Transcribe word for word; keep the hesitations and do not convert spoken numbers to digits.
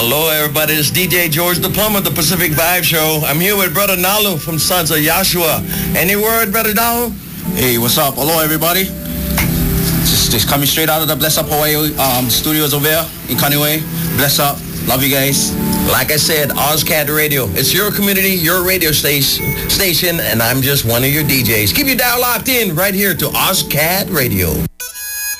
Hello, everybody. It's D J George the Plumber, the Pacific Vibe Show. I'm here with Brother Nalu from Sons of Yahshua. Any word, Brother Nalu? Hey, what's up? Hello, everybody. Just, just coming straight out of the Bless Up Hawaii um, studios over there in Kaneohe. Bless up. Love you guys. Like I said, OzCat Radio. It's your community, your radio station, station, and I'm just one of your D Js. Keep your dial locked in right here to OzCat Radio.